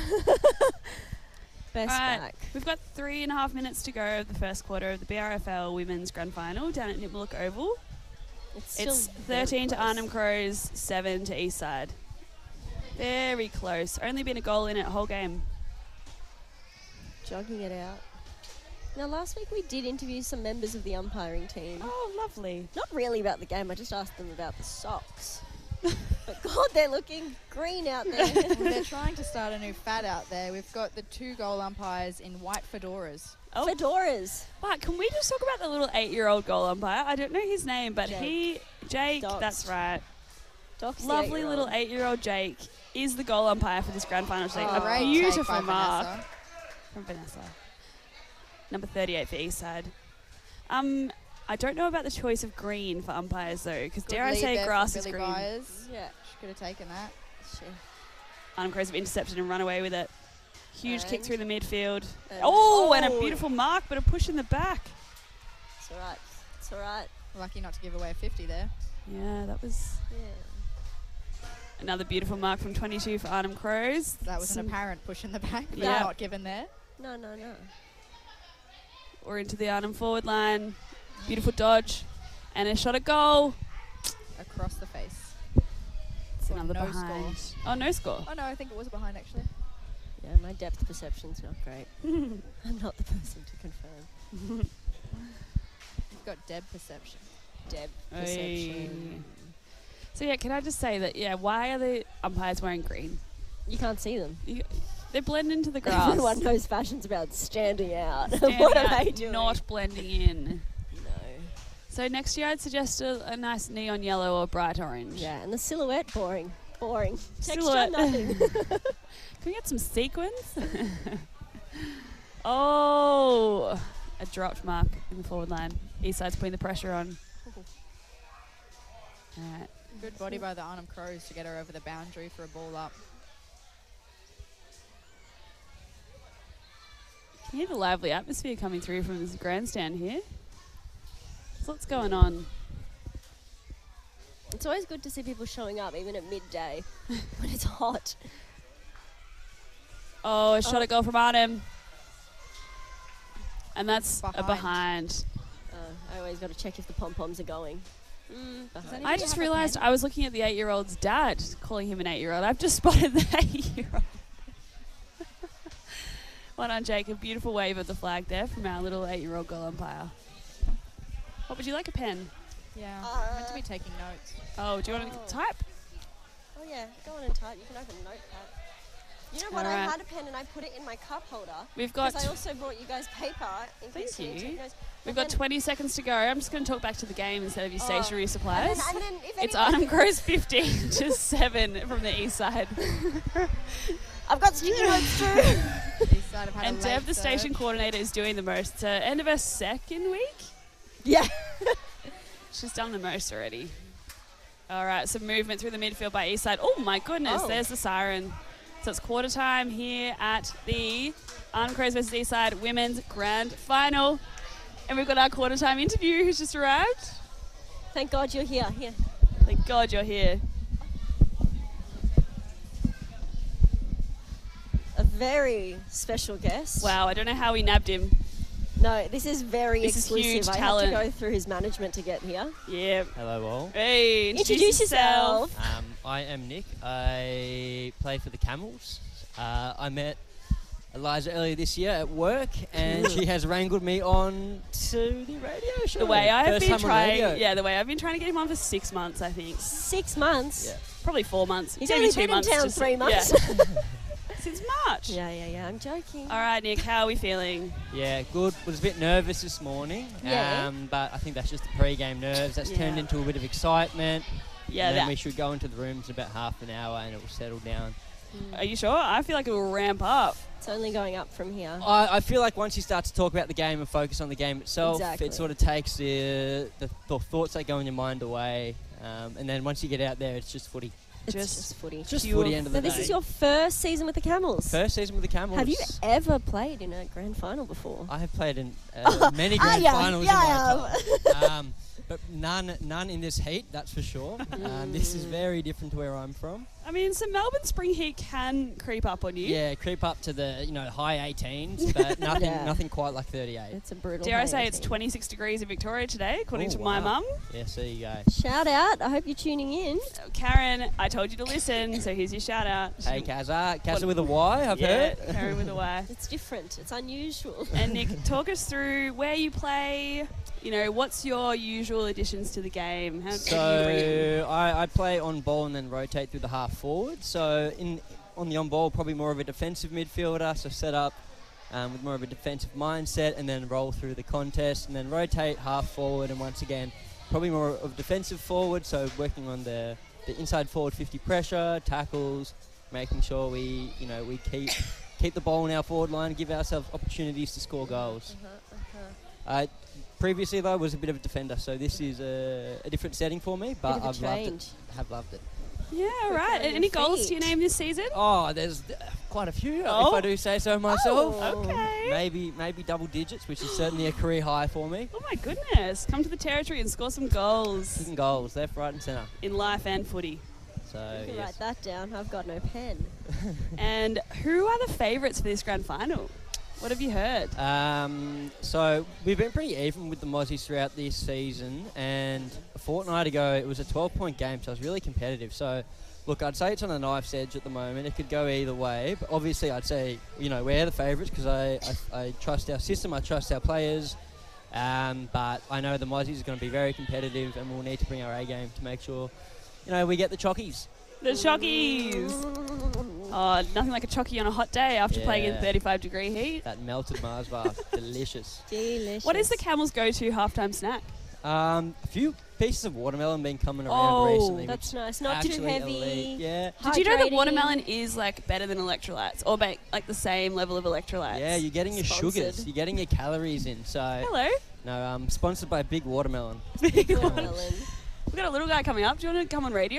S10: Best
S9: All right.
S10: back.
S9: We've got three and a half minutes to go of the first quarter of the B R F L Women's Grand Final down at Nibmaluk Oval.
S10: It's,
S9: It's
S10: still very
S9: thirteen to
S10: close.
S9: Arnhem Crows, seven to Eastside. Very close. Only been a goal in it whole game.
S10: Jogging it out. Now, last week we did interview some members of the umpiring team.
S9: Oh, lovely.
S10: Not really about the game, I just asked them about the socks. But God, they're looking green out there.
S12: Well, they're trying to start a new fad out there. We've got the two goal umpires in white fedoras.
S9: Oh.
S10: Fedoras.
S9: But can we just talk about the little eight-year-old goal umpire? I don't know his name, but
S10: Jake.
S9: he, Jake,
S10: Docs.
S9: that's right.
S10: Docs the
S9: Lovely
S10: eight-year-old.
S9: little eight-year-old Jake is the goal umpire for this grand final today.
S10: Oh,
S9: a
S12: Great take
S9: beautiful
S12: by
S9: mark
S12: Vanessa.
S9: from Vanessa. Number thirty-eight for Eastside. Um, I don't know about the choice of green for umpires though, because
S12: Good
S9: dare I
S12: lead
S9: say
S12: there
S9: grass
S12: from
S9: is
S12: Billy
S9: green.
S12: Byers.
S10: Yeah.
S12: She could have taken that.
S10: She-
S9: Arnhem Crows have intercepted and run away with it. Huge kick
S10: And-
S9: through the midfield.
S10: and-
S9: Oh, and a
S10: oh.
S9: beautiful mark, but a push in the back.
S10: It's all right. It's all right.
S12: Lucky not to give away a fifty there.
S9: Yeah, that was
S10: Yeah.
S9: another beautiful mark from twenty-two for Arnhem Crows.
S12: That was
S9: Some-
S12: an apparent push in the back, but
S9: Yeah.
S12: not given there.
S10: No, no, no.
S9: Or into the Arnhem forward line. Beautiful dodge. And a shot at goal.
S12: Across the face.
S9: It's
S12: For
S9: another
S12: no
S9: behind.
S12: score.
S9: Oh, no score.
S12: Oh no, I think it was behind actually.
S10: Yeah, my depth perception's not great. I'm not the person to confirm.
S12: You've got Deb perception.
S10: Depth
S9: Hey.
S10: perception.
S9: So yeah, can I just say that, yeah, why are the umpires wearing green?
S10: You can't see them.
S9: You, they blend into the grass.
S10: Everyone knows fashion's about standing out.
S9: Standing
S10: what are
S9: out,
S10: they doing?
S9: not blending in.
S10: No.
S9: So next year I'd suggest a, a nice neon yellow or bright orange.
S10: Yeah, and the silhouette, boring. Boring. Texture,
S9: Silhouette.
S10: nothing.
S9: Can we get some sequins? Oh, a dropped mark in the forward line. Eastside's putting the pressure on. All right.
S12: Good body by the Arnhem Crows to get her over the boundary for a ball up.
S9: Can you hear the lively atmosphere coming through from this grandstand here? There's lots going on.
S10: It's always good to see people showing up, even at midday, when it's hot.
S9: Oh, a shot
S10: Oh.
S9: at goal from Arnhem. And that's a
S12: Behind.
S9: behind.
S10: Uh, I always got to check if the pom-poms are going. Mm, behind.
S9: I just realised I was looking at the eight-year-old's dad, calling him an eight-year-old. I've just spotted the eight-year-old. Well done, Jake. A beautiful wave of the flag there from our little eight-year-old goal umpire. What would you like, a pen?
S12: Yeah,
S10: Uh,
S12: I'm meant to be taking notes.
S9: Oh, do you want to
S10: Oh.
S9: type?
S10: Oh yeah, go on and type. You can open Notepad. You know what?
S9: All
S10: I
S9: right.
S10: had a pen and I put it in my cup holder.
S9: We've got-
S10: Because I also brought you guys paper. In
S9: Thank
S10: case you need to
S9: you.
S10: take notes.
S9: We've
S10: But
S9: got
S10: then-
S9: twenty seconds to go. I'm just going to talk back to the game instead of your
S10: Oh.
S9: stationery supplies.
S10: And then, and then if
S9: It's
S10: anyone-
S9: Arnhem Crows fifteen to seven from the east side.
S10: I've got sticky notes too.
S12: East side have had a
S9: And
S12: late
S9: Dev, the
S12: surge.
S9: station coordinator, is doing the most. It's uh, end of her second week.
S10: Yeah.
S9: She's done the most already. All right, some movement through the midfield by east side. Oh my goodness,
S10: Oh.
S9: there's the siren. So it's quarter time here at the Arnhem Crows versus east side women's grand final. And we've got our quarter time interview who's just arrived.
S10: Thank God you're here. Here.
S9: Thank God you're here.
S10: A very special guest.
S9: Wow, I don't know how we nabbed him.
S10: No, this is very
S9: This is
S10: exclusive.
S9: huge
S10: I
S9: talent.
S10: have to go through his management to get here.
S9: Yeah.
S13: Hello all.
S9: Hey, introduce,
S10: Introduce
S9: yourself.
S10: yourself.
S13: Um, I am Nick. I play for the Camels. Uh, I met Eliza earlier this year at work, and she has wrangled me on to the radio show.
S9: The way I've
S13: First
S9: been
S13: time on
S9: trying,
S13: radio.
S9: yeah, the way I've been trying to get him on for six months, I think.
S10: Six months?
S13: Yeah.
S9: Probably four months.
S10: He's
S9: Maybe
S10: only
S9: two
S10: been in
S9: months.
S10: town
S9: just-
S10: three months.
S9: Yeah. Since March.
S10: Yeah, yeah, yeah. I'm joking.
S9: All right, Nick, how are we feeling?
S13: Yeah, good. Was a bit nervous this morning,
S10: Yeah.
S13: um, but I think that's just the pre-game nerves. That's
S9: Yeah.
S13: turned into a bit of excitement.
S9: Yeah,
S13: and then
S9: that-
S13: we should go into the rooms in about half an hour, and it will settle down.
S9: Are you sure? I feel like it will ramp up.
S10: It's only going up from here.
S13: I, I feel like once you start to talk about the game and focus on the game itself,
S10: Exactly.
S13: it sort of takes the, the, the thoughts that go in your mind away. Um, and then once you get out there, it's just footy.
S10: It's
S9: Just-
S10: just, footy.
S13: Just
S9: Pure-
S13: footy end of
S10: So
S13: the
S10: this
S13: day.
S10: is your first season with the Camels.
S13: First season with the Camels.
S10: Have you ever played in a grand final before?
S13: I have played in uh, many grand
S10: yeah,
S13: finals
S10: yeah,
S13: in my time. Um, but none, none in this heat, that's for sure. Um, this is very different to where I'm from.
S9: I mean, some Melbourne spring heat can creep up on you.
S13: Yeah, creep up to the you know high eighteens, but nothing,
S10: Yeah.
S13: nothing quite like thirty-eight.
S10: It's a brutal.
S9: Dare I say
S10: high
S9: it's
S10: team.
S9: twenty-six degrees in Victoria today, according
S13: Oh,
S9: to my
S13: wow.
S9: mum.
S13: Yes, there you go.
S10: Shout out! I hope you're tuning in.
S9: Karen, I told you to listen, so here's your shout out.
S13: Hey, Kazza. Kazza
S9: What-
S13: with a Y, I've
S9: yeah,
S13: heard.
S9: Karen with a Y.
S10: It's different. It's unusual.
S9: And Nick, talk us through where you play. You know, what's your usual additions to the game? How, how do you bring it?
S13: So I, I play on ball and then rotate through the half forward. So in on the on ball, probably more of a defensive midfielder. So set up um, with more of a defensive mindset, and then roll through the contest, and then rotate half forward, and once again, probably more of defensive forward. So working on the the inside forward fifty pressure, tackles, making sure we you know we keep keep the ball in our forward line, give ourselves opportunities to score goals.
S10: Uh-huh, uh-huh.
S13: Uh, previously though, I was a bit of a defender, so this is a, a different setting for me, but
S10: Bit of a
S13: I've loved it.
S10: change.
S13: Have loved it.
S9: Yeah, all right.
S10: on your
S9: Any goals to your
S10: feet.
S9: name this season?
S13: Oh, there's uh, quite a few,
S9: Oh.
S13: if I do say so myself.
S10: Oh.
S9: Okay.
S13: Maybe maybe double digits, which is certainly a career high for me.
S9: Oh my goodness. Come to the territory and score some goals
S13: Kicking goals, left, right, and centre.
S9: in life and footy.
S13: So
S10: You can
S13: yes.
S10: write that down. I've got no pen.
S9: And who are the favourites for this grand final? What have you heard?
S13: Um, so we've been pretty even with the Mozzies throughout this season, and a fortnight ago it was a twelve-point game, so it was really competitive. So, look, I'd say it's on a knife's edge at the moment. It could go either way, but obviously I'd say you know we're the favourites because I, I I trust our system, I trust our players, um, but I know the Mozzies are going to be very competitive, and we'll need to bring our A game to make sure you know we get the chockies.
S9: The Chockies. Oh, nothing like a chocky on a hot day after playing in
S13: Yeah.
S9: thirty-five degree heat.
S13: That melted Mars bar, delicious.
S10: Delicious.
S9: What is the Camels' go-to halftime snack?
S13: Um, a few pieces of watermelon been coming around
S9: Oh,
S13: recently.
S10: That's
S13: which
S10: nice. Not too
S13: actually
S10: heavy.
S13: elite. Yeah.
S9: Did you know that
S10: Hydrating.
S9: watermelon is like better than electrolytes, or ba- like the same level of electrolytes?
S13: Yeah, you're getting your
S10: Sponsored.
S13: sugars, you're getting your calories in. So
S9: Hello.
S13: no, um, sponsored by Big Watermelon.
S9: Big one.
S10: Watermelon.
S9: We've got a little guy coming up. Do you want to come on radio?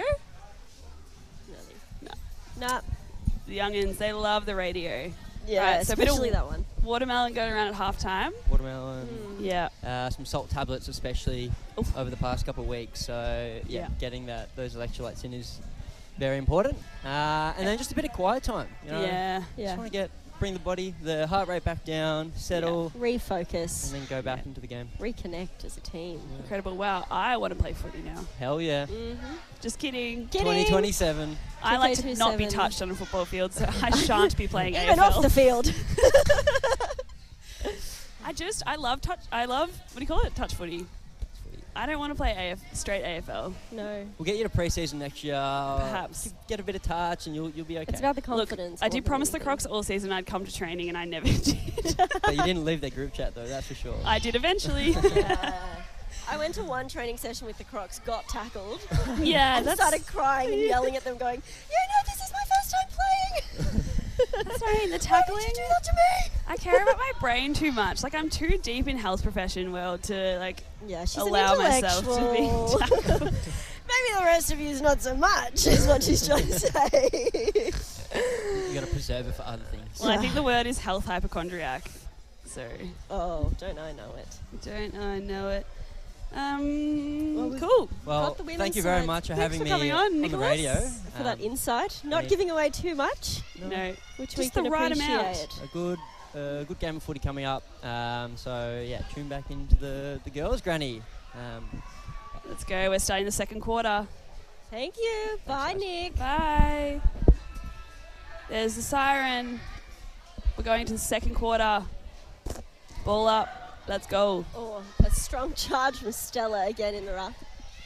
S10: No. Nah.
S9: The youngins, they love the radio.
S10: Yeah,
S9: Right, so a bit of
S10: especially that one.
S9: Watermelon going around at halftime.
S13: Watermelon.
S9: Yeah.
S13: Uh, some salt tablets, especially
S9: Oof.
S13: over the past couple of weeks. So yeah,
S9: Yeah.
S13: getting that those electrolytes in is very important. Uh, and then just a bit of quiet time. You know,
S9: Yeah.
S13: Just
S10: Yeah.
S13: want to get bring the body, the heart rate back down, settle,
S10: Refocus.
S13: and then go back
S9: Yeah.
S13: into the game.
S10: Reconnect as a team.
S9: Incredible. Wow. I want to play footy now.
S13: Hell yeah.
S10: Mm-hmm.
S9: Just kidding.
S13: twenty twenty-seven.
S9: I like to not be
S10: two K twenty-seven.
S9: touched on a football field, so I shan't be playing
S10: Even
S9: A F L.
S10: off the field.
S9: I just, I love touch. I love, what do you call it? Touch footy. I don't want to play A F, straight A F L.
S10: No.
S13: We'll get you to pre-season next year.
S9: Perhaps.
S13: Get a bit of touch and you'll you'll be okay.
S10: It's about the confidence.
S9: Look, I
S10: more
S9: did
S10: than
S9: promise the
S10: anything.
S9: Crocs all season I'd come to training, and I never did.
S13: But you didn't leave their group chat though, that's for sure.
S9: I did eventually.
S10: Yeah. I went to one training session with the Crocs, got tackled.
S9: Yeah,
S10: and
S9: that's-
S10: started crying and yelling at them, going, "You know, this is my first time playing."
S9: That's what I mean, the tackling.
S10: Why did you do that to me?
S9: I care about my brain too much. Like, I'm too deep in health profession world to, like,
S10: Yeah, she's
S9: allow
S10: an
S9: myself to
S10: intellectual.
S9: be tackled.
S10: Maybe the rest of you is not so much, is what she's trying to say.
S13: You got to preserve it for other things.
S9: Well, I think the word is health hypochondriac. So.
S10: Oh, don't I know it?
S9: Don't I know it? Um,
S10: Well, we've
S9: cool.
S13: Well,
S10: got the women's
S13: thank you very
S10: side.
S13: much for
S10: Thanks
S13: having
S10: for
S13: me
S10: coming
S13: on,
S10: on,
S13: the
S10: Nicholas,
S13: radio.
S10: for that
S13: Um,
S10: insight. Not
S13: yeah.
S10: giving away too much,
S9: No.
S10: which
S9: Just
S10: we can
S9: the right
S10: appreciate.
S9: amount.
S13: A good, uh, good game of footy coming up. Um, so yeah, tune back into the the girls' granny. Um,
S9: Let's go. We're starting the second quarter.
S10: Thank you. Bye, Nick.
S9: Bye. There's the siren. We're going to the second quarter. Ball up. Let's go.
S10: Oh, a strong charge from Stella again in the ruck.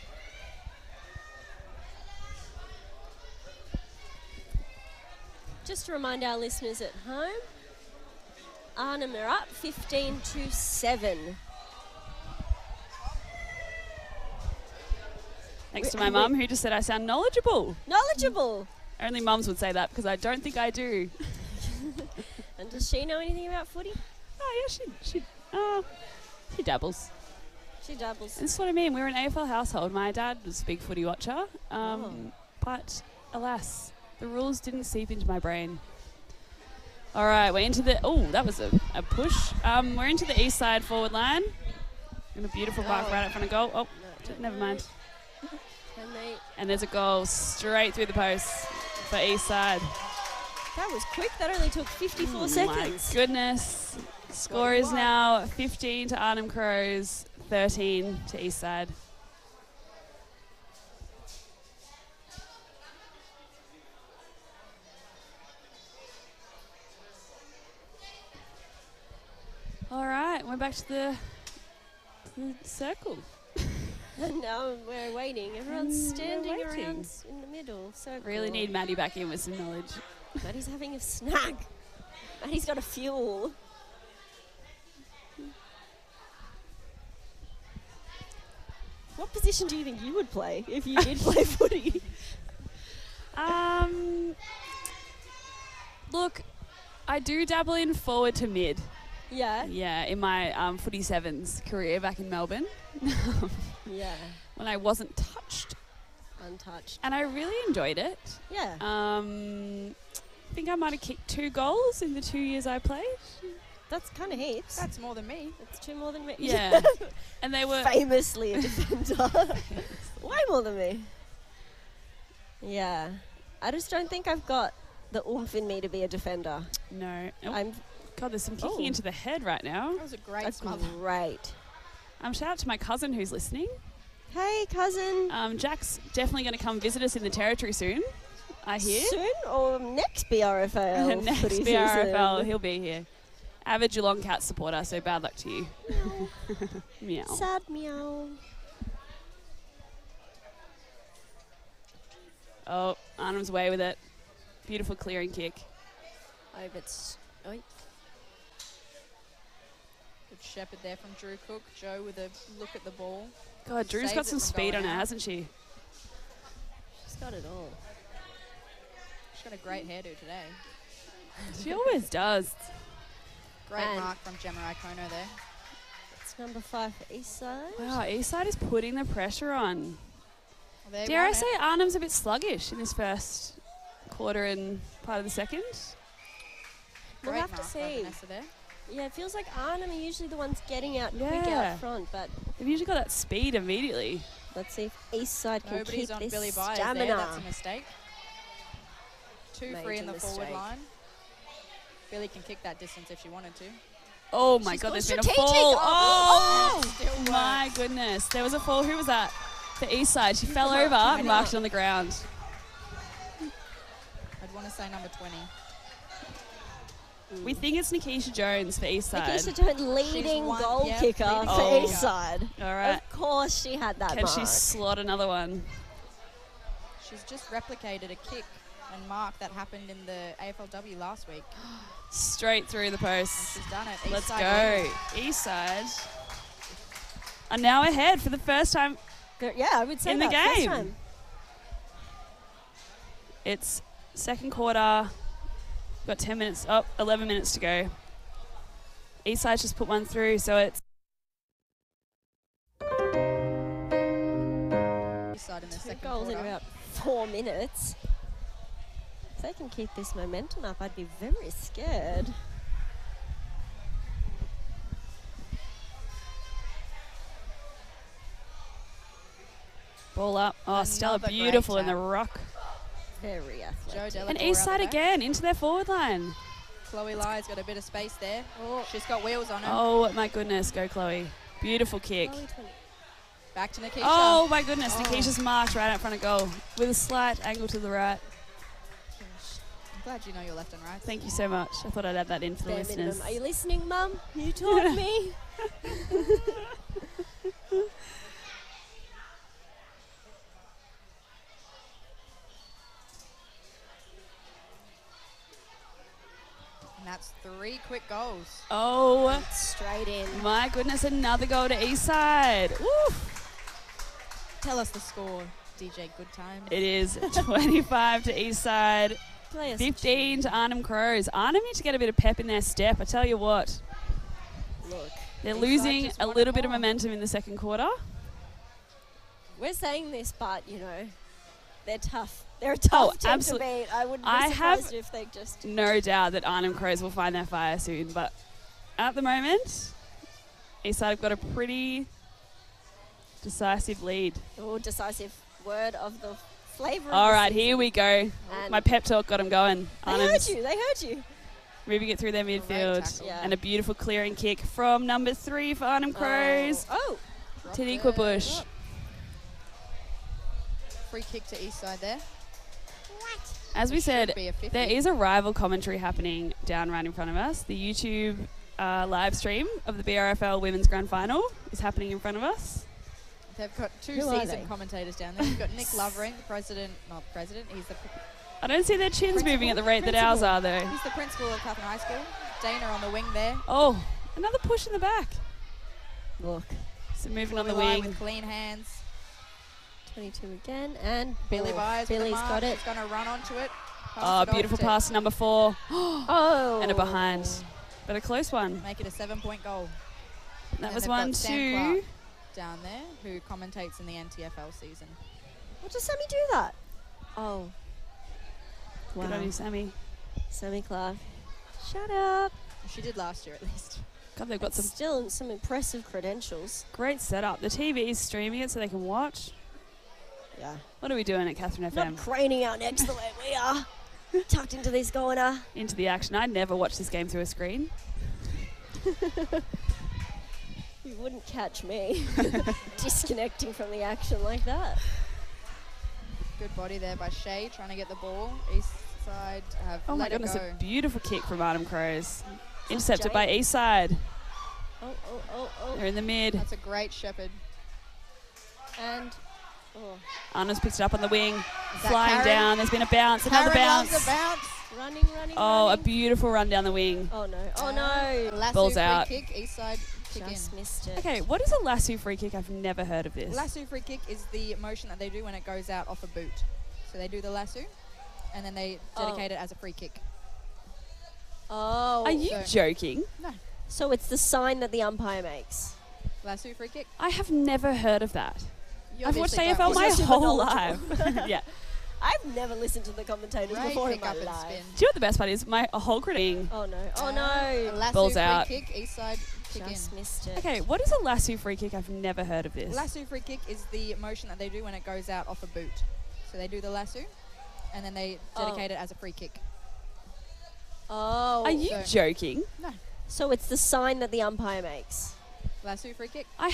S10: Just to remind our listeners at home, Arnhem are up fifteen to seven.
S9: Next to
S10: We-
S9: my
S10: and
S9: mum,
S10: we-
S9: who just said I sound knowledgeable.
S10: Knowledgeable.
S9: Only mums would say that because I don't think I do.
S10: And does she know anything about footy?
S9: Oh yeah, she she uh, she dabbles.
S10: She dabbles.
S9: This is what I mean. We're an A F L household. My dad was a big footy watcher, um,
S10: Oh.
S9: but alas, the rules didn't seep into my brain. All right, we're into the. Oh, that was a, a push. Um, we're into the east side forward line. And a beautiful mark
S10: Oh.
S9: right in front of goal. Oh,
S10: don't
S9: never
S10: know.
S9: mind.
S10: Can they?
S9: And there's a goal straight through the post for east side.
S10: That was quick. That only took fifty-four
S9: Oh
S10: seconds.
S9: my goodness. Score is now fifteen to Arnhem Crows, thirteen to east side. All right, we're back to the, the circle.
S10: And now we're waiting. Everyone's
S9: Mm, we're
S10: standing
S9: waiting.
S10: around s- in the middle. So
S9: Really
S10: cool.
S9: need Maddie back in with some knowledge.
S10: Maddie's having a snack. Maddie's got a fuel. What position do you think you would play if you did play footy?
S9: Um, look, I do dabble in forward to mid.
S10: Yeah.
S9: Yeah, in my um, footy sevens career back in Melbourne.
S10: Yeah.
S9: When I wasn't touched.
S10: Untouched.
S9: And I really enjoyed it.
S10: Yeah.
S9: Um, I think I might have kicked two goals in the two years I played.
S10: That's kind of heaps.
S12: That's more than me.
S10: That's two more than me.
S9: Yeah. And they were
S10: famously a defender. Way more than me. Yeah. I just don't think I've got the oomph in me to be a defender.
S9: No. Oh,
S10: I'm
S9: God, there's some kicking
S10: Oh.
S9: into the head right now.
S12: That was a great
S10: That's
S12: smother.
S10: great.
S9: Um, shout out to my cousin who's listening.
S10: Hey, cousin.
S9: Um, Jack's definitely going to come visit us in the territory soon, I hear.
S10: Soon or next B R F L?
S9: Next
S10: footy
S9: B R F L,
S10: season?
S9: he'll be here. Avid Geelong Cats supporter, so bad luck to you. Meow.
S10: Sad meow.
S9: Oh, Arnhem's away with it. Beautiful clearing kick.
S10: Oh, but s- oh,
S12: Good shepherd there from Drew Cook. Joe with a look at the ball.
S9: God, Drew's
S12: Saves
S9: got
S12: it
S9: some
S12: from
S9: speed on
S12: going
S9: her,
S12: out.
S9: hasn't she?
S10: she's got it all.
S12: She's got a great hairdo today.
S9: She always does.
S12: Great
S10: And-
S12: mark from Gemma Icono there.
S10: It's number five for Eastside.
S9: Wow, Eastside is putting the pressure on.
S12: Well, they
S9: Dare I
S12: won
S9: say
S12: it.
S9: Arnhem's a bit sluggish in this first quarter and part of the second?
S10: We'll
S12: Great
S10: have to
S12: mark by
S10: see.
S12: Vanessa there.
S10: Yeah, it feels like Arnhem are usually the ones getting out quick
S9: Yeah.
S10: out front, but
S9: They've usually got that speed immediately.
S10: let's see if Eastside can
S12: Nobody's
S10: keep
S12: on
S10: this
S12: Billy Byers
S10: stamina.
S12: there. That's a mistake. Two free
S10: Major
S12: in the forward
S10: mistake.
S12: line. Billy can kick that distance if she wanted to.
S9: Oh my
S10: She's
S9: God,
S10: gone
S9: there's been a
S10: strategic.
S9: fall.
S10: Oh!
S9: Oh,
S12: Still
S9: my
S12: works.
S9: goodness. There was a fall. Who was that? The east side. She fell
S12: Mark
S9: over and
S12: twenty.
S9: marked it on the ground.
S12: I'd want to say number twenty.
S9: We think it's Nikisha Jones for Eastside.
S10: Nikisha Jones, leading
S12: won-
S10: goal
S12: yep,
S10: kicker
S12: leading
S10: for
S9: goal
S12: kicker.
S10: Eastside.
S9: All right.
S10: Of course she had that
S9: Can
S10: mark.
S9: she slot another one?
S12: She's just replicated a kick and mark that happened in the A F L W last week.
S9: Straight through the
S12: And
S9: post.
S12: she's done it.
S9: Let's
S12: Eastside
S9: go.
S12: wins.
S9: Eastside are now ahead for the first time
S10: Go- yeah, I would say
S9: in the
S10: that. First
S9: game.
S10: time.
S9: It's second quarter. Got ten minutes, oh, eleven minutes to go. Eastside's just put one through, so it's
S12: Eastside in the
S10: Two
S12: second
S10: goals
S12: quarter.
S10: in about four minutes. If they can keep this momentum up, I'd be very scared.
S9: ball up. Oh, Stella
S12: Another great
S9: beautiful in the
S12: tap.
S9: rock.
S10: Very
S12: Joe
S10: athletic.
S12: Delacour
S9: And
S12: out
S9: Eastside
S12: the back.
S9: again into their forward line.
S12: Chloe Ly's got a bit of space there. Oh, she's got wheels on her.
S9: Oh my goodness, go Chloe. Beautiful kick.
S10: Chloe twenty.
S12: Back to Nikisha.
S9: Oh my goodness,
S12: Oh.
S9: Nikisha's marked right out front of goal with a slight angle to the right.
S12: I'm glad you know your left and right.
S9: Thank you so much. I thought I'd add that in for the
S10: Bare
S9: listeners.
S10: minimum. Are you listening, Mum? You taught me.
S12: And that's three quick goals.
S9: Oh
S10: Straight in.
S9: my goodness, another goal to Eastside. Woo.
S12: Tell us the score, D J Good Times.
S9: It is twenty-five to Eastside,
S10: Play us.
S9: fifteen to Arnhem Crows. Arnhem need to get a bit of pep in their step. I tell you what,
S10: Look,
S9: they're
S12: Eastside
S9: losing
S12: just
S9: a
S12: won
S9: little
S12: it
S9: bit of
S12: more.
S9: momentum in the second quarter.
S10: we're saying this, but you know, they're tough. They're a tough team
S9: absolute-
S10: to beat. I wouldn't be
S9: I have-
S10: surprised if they just.
S9: No doubt that Arnhem Crows will find their fire soon, but at the moment, Eastside have got a pretty decisive lead.
S10: Oh, decisive word of the flavour.
S9: All
S10: of the
S9: right,
S10: season.
S9: here we go.
S10: And
S9: My pep talk got them going.
S10: They heard
S9: Arnhem's
S10: you. They heard you.
S9: moving it through their midfield.
S12: tackle.
S10: Yeah.
S9: And a beautiful clearing kick from number three for Arnhem Crows.
S10: Oh,
S12: Dropped
S9: Taniqua
S12: it.
S9: Bush.
S12: Free kick to Eastside there.
S9: As we
S12: It should
S9: said,
S12: be a fifty.
S9: there is a rival commentary happening down right in front of us. The YouTube uh, live stream of the B R F L Women's Grand Final is happening in front of us.
S12: They've got two
S10: Who are
S12: seasoned
S10: they?
S12: commentators down there. You've got Nick Lovering, the president, not the president, he's the
S9: I don't see their chins
S12: Principal?
S9: moving at the rate that ours
S12: Principal.
S9: are, though.
S12: he's the principal of Clapham High School. Dana on the wing there.
S9: Oh, another push in the back.
S10: look.
S9: So moving on the
S12: Chloe Lai
S9: wing.
S12: with clean hands.
S10: twenty-two again, and
S12: Billy
S10: oh,
S12: Byers with the
S10: Billy's
S12: mark.
S10: got it.
S12: He's going to run onto it.
S9: Oh,
S12: Pass it off
S9: beautiful
S12: to
S9: pass to number four.
S10: Oh,
S9: And a behind. But a close one.
S12: Make it a seven-point goal.
S9: That
S12: And
S9: was
S12: they've
S9: one,
S12: got Sam
S9: two.
S12: Clark down there, who commentates in the N T F L season.
S10: What does Sammy do that? Oh,
S9: Good on you, Sammy.
S10: Sammy Clark. Shut up.
S12: She did last year, at least.
S9: God, they've got
S10: That's
S9: some
S10: still some impressive credentials.
S9: great setup. The T V is streaming it so they can watch.
S10: Yeah.
S9: What are we doing at Catherine F M?
S10: Not craning our necks the way we are. Tucked into this corner.
S9: Into the action. I never watch this game through a screen.
S10: You wouldn't catch me disconnecting from the action like that.
S12: Good body there by Shay, trying to get the ball. East side have
S9: Oh my
S12: let
S9: goodness,
S12: it go.
S9: a beautiful kick from Arnhem Crows. Intercepted by
S10: Jane.
S9: East Side.
S10: Oh, oh, oh, oh.
S9: They're in the mid.
S12: That's a great shepherd.
S10: And oh,
S9: Arnhem's picked it up on the wing.
S12: Is that
S9: Flying
S12: Karen?
S9: down. There's been a bounce. Another
S12: Karen
S9: bounce.
S12: loves a bounce.
S10: running, running,
S9: Oh, a
S10: running.
S9: beautiful run down the wing.
S10: Oh no! Oh
S12: Uh,
S10: no!
S12: Lasso
S9: Ball's
S12: free
S9: out.
S12: kick, east side kick
S10: Just
S12: in.
S10: missed it.
S9: Okay, what is a lasso free kick? I've never heard of this.
S12: Lasso free kick is the motion that they do when it goes out off a boot. So they do the lasso, and then they
S10: Oh.
S12: dedicate it as a free kick.
S10: Oh.
S9: Are you
S12: So-
S9: joking?
S12: No.
S10: So it's the sign that the umpire makes.
S12: Lasso free kick.
S9: I have never heard of that.
S12: You
S9: I've watched
S12: obviously
S9: A F
S12: don't
S9: L
S12: watch
S9: my
S12: it.
S10: Super
S9: whole life.
S10: knowledgeable.
S9: Yeah.
S10: I've never listened to the commentators
S12: Great
S10: before in
S12: pick
S10: my
S12: up and
S10: life.
S12: spin.
S9: Do you know what the best part is? My a whole critic.
S10: Oh no! Oh
S12: Uh,
S10: no!
S12: Lasso
S9: Ball's
S12: free
S9: out.
S12: kick, east side kick
S10: Just
S12: in.
S10: missed it.
S9: Okay, what is a lasso free kick? I've never heard of this.
S12: Lasso free kick is the motion that they do when it goes out off a boot. So they do the lasso, and then they
S10: Oh.
S12: dedicate it as a free kick.
S10: Oh.
S9: Are you
S12: So-
S9: joking?
S12: No.
S10: So it's the sign that the umpire makes.
S12: Lasso free kick.
S9: I